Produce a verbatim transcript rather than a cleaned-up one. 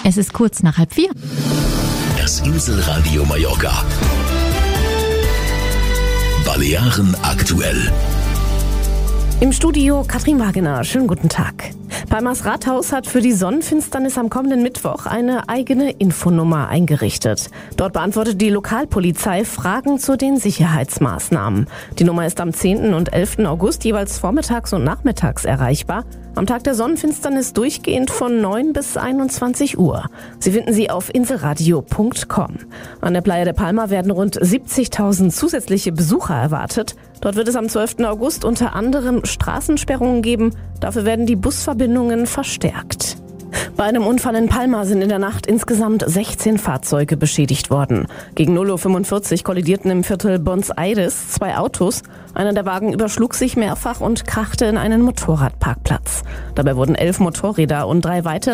Es ist kurz nach halb vier. Das Inselradio Mallorca. Balearen aktuell. Im Studio Katrin Wagener. Schönen guten Tag. Palmas Rathaus hat für die Sonnenfinsternis am kommenden Mittwoch eine eigene Infonummer eingerichtet. Dort beantwortet die Lokalpolizei Fragen zu den Sicherheitsmaßnahmen. Die Nummer ist am zehnten und elften August jeweils vormittags und nachmittags erreichbar. Am Tag der Sonnenfinsternis durchgehend von neun bis einundzwanzig Uhr. Sie finden sie auf inselradio punkt com. An der Playa de Palma werden rund siebzigtausend zusätzliche Besucher erwartet. Dort wird es am zwölften August unter anderem Straßensperrungen geben. Dafür werden die Busverbindungen verstärkt. Bei einem Unfall in Palma sind in der Nacht insgesamt sechzehn Fahrzeuge beschädigt worden. Gegen null Uhr fünfundvierzig kollidierten im Viertel Bons Aires zwei Autos. Einer der Wagen überschlug sich mehrfach und krachte in einen Motorradparkplatz. Dabei wurden elf Motorräder und drei weitere